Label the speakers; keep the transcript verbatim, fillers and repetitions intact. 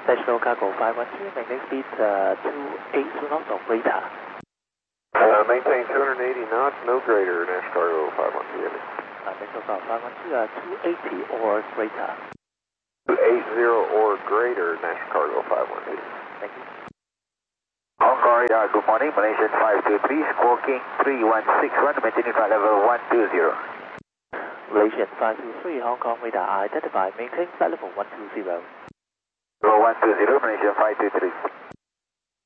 Speaker 1: National Cargo five one two, maintain speed uh, two eighty knots or greater.
Speaker 2: Uh, maintain two eighty knots, no greater, National Cargo five one two.
Speaker 1: Uh, National Cargo five one two, uh, two eighty or greater.
Speaker 2: two eighty or greater, National Cargo five one two.
Speaker 1: Thank you.
Speaker 3: Hong Kong radar, good morning, Malaysian five two three, squawking three one six one, maintaining flight level one two zero.
Speaker 1: Malaysian five two three, Hong Kong radar identified, maintain flight level one two zero.
Speaker 3: one two zero, Malaysian five two three.